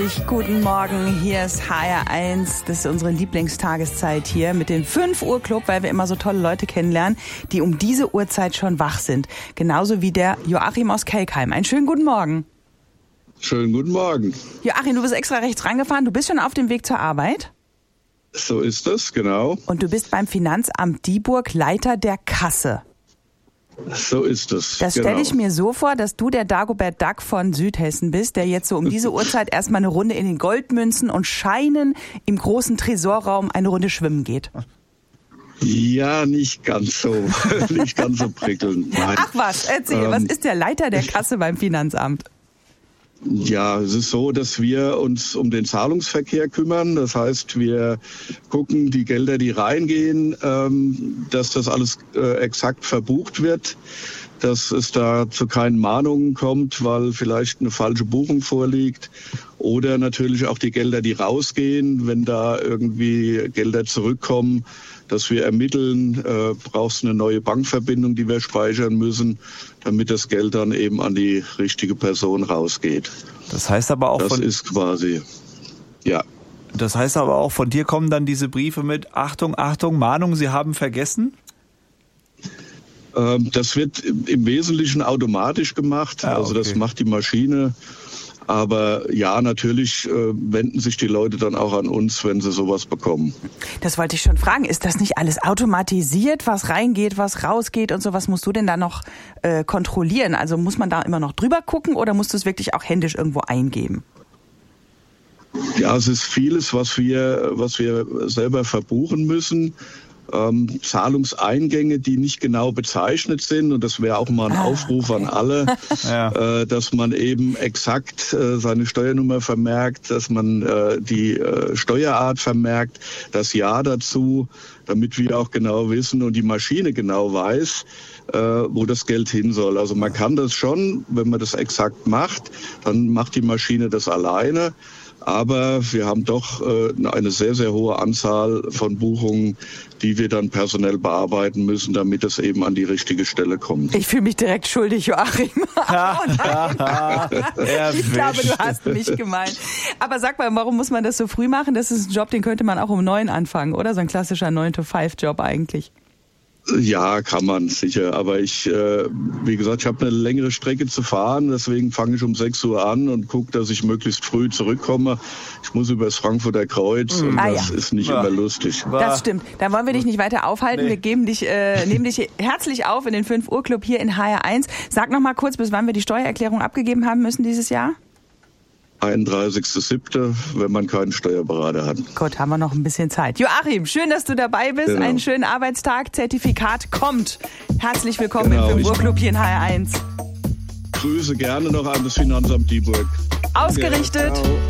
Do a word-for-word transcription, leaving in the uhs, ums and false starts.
euch. Guten Morgen. Hier ist H R eins. Das ist unsere Lieblingstageszeit hier mit dem fünf Uhr Club, weil wir immer so tolle Leute kennenlernen, die um diese Uhrzeit schon wach sind. Genauso wie der Joachim aus Kelkheim. Einen schönen guten Morgen. Schönen guten Morgen. Joachim, du bist extra rechts rangefahren. Du bist schon auf dem Weg zur Arbeit? So ist es, genau. Und du bist beim Finanzamt Dieburg Leiter der Kasse. So ist es. Das genau. stelle ich mir so vor, dass du der Dagobert Duck von Südhessen bist, der jetzt so um diese Uhrzeit erstmal eine Runde in den Goldmünzen und Scheinen im großen Tresorraum eine Runde schwimmen geht. Ja, nicht ganz so, nicht ganz so prickelnd. Nein. Ach was, erzähl, ähm, was ist der Leiter der Kasse beim Finanzamt? Ja, es ist so, dass wir uns um den Zahlungsverkehr kümmern. Das heißt, wir gucken die Gelder, die reingehen, ähm, dass das alles äh, exakt verbucht wird, dass es da zu keinen Mahnungen kommt, weil vielleicht eine falsche Buchung vorliegt. Oder natürlich auch die Gelder, die rausgehen, wenn da irgendwie Gelder zurückkommen, dass wir ermitteln, äh, brauchst du eine neue Bankverbindung, die wir speichern müssen, damit das Geld dann eben an die richtige Person rausgeht. Das heißt aber auch das von... Das ist quasi, ja. Das heißt aber auch, von dir kommen dann diese Briefe mit Achtung, Achtung, Mahnung, Sie haben vergessen? Ähm, das wird im Wesentlichen automatisch gemacht, ah, okay. Also das macht die Maschine. Aber ja, natürlich äh, wenden sich die Leute dann auch an uns, wenn sie sowas bekommen. Das wollte ich schon fragen. Ist das nicht alles automatisiert, was reingeht, was rausgeht und so? Was musst du denn da noch äh, kontrollieren? Also muss man da immer noch drüber gucken oder musst du es wirklich auch händisch irgendwo eingeben? Ja, es ist vieles, was wir, was wir selber verbuchen müssen. Ähm, Zahlungseingänge, die nicht genau bezeichnet sind, und das wäre auch mal ein ah, Aufruf okay. an alle, ja. äh, dass man eben exakt äh, seine Steuernummer vermerkt, dass man äh, die äh, Steuerart vermerkt, das Jahr dazu, damit wir auch genau wissen und die Maschine genau weiß, äh, wo das Geld hin soll. Also man kann das schon, wenn man das exakt macht, dann macht die Maschine das alleine. Aber wir haben doch äh, eine sehr, sehr hohe Anzahl von Buchungen, die wir dann personell bearbeiten müssen, damit es eben an die richtige Stelle kommt. Ich fühle mich direkt schuldig, Joachim. Oh ich glaube, du hast mich gemeint. Aber sag mal, warum muss man das so früh machen? Das ist ein Job, den könnte man auch um neun anfangen, oder? So ein klassischer neun to five Job eigentlich. Ja, kann man sicher. Aber ich, äh, wie gesagt, ich habe eine längere Strecke zu fahren. Deswegen fange ich um sechs Uhr an und gucke, dass ich möglichst früh zurückkomme. Ich muss über das Frankfurter Kreuz und ah, das ja. ist nicht war. immer lustig. Das stimmt. Da wollen wir dich nicht weiter aufhalten. Nee. Wir geben dich, äh, nehmen dich herzlich auf in den fünf Uhr Club hier in H R eins. Sag noch mal kurz, bis wann wir die Steuererklärung abgegeben haben müssen dieses Jahr? einunddreißigster siebter wenn man keinen Steuerberater hat. Gut, haben wir noch ein bisschen Zeit. Joachim, schön, dass du dabei bist. Genau. Einen schönen Arbeitstag. Zertifikat kommt. Herzlich willkommen genau, im fünf Uhr Club hier in H R eins. Grüße gerne noch an das Finanzamt Dieburg. Ausgerichtet. Ja,